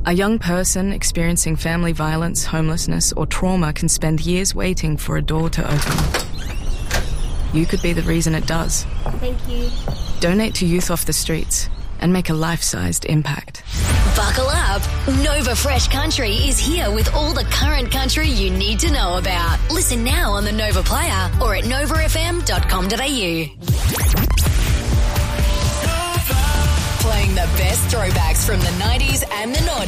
A young person experiencing family violence, homelessness, or trauma can spend years waiting for a door to open. You could be the reason it does. Thank you. Donate to Youth Off the Streets and make a life-sized impact. Buckle up. Nova Fresh Country is here with all the current country you need to know about. Listen now on the Nova Player or at novafm.com.au. Playing the best throwbacks from the 90s and the noughties.